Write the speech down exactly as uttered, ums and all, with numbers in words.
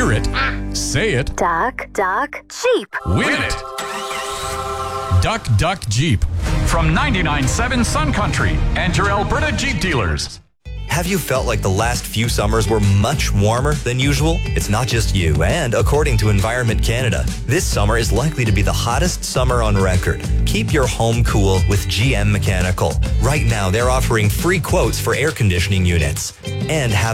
Hear it. Say it. Duck, duck, Jeep. Win it. Duck, Duck, Jeep. From ninety-nine point seven Sun Country and your Alberta Jeep dealers. Have you felt like the last few summers were much warmer than usual? It's not just you, and according to Environment Canada, this summer is likely to be the hottest summer on record. Keep your home cool with G M Mechanical. Right now, they're offering free quotes for air conditioning units. And have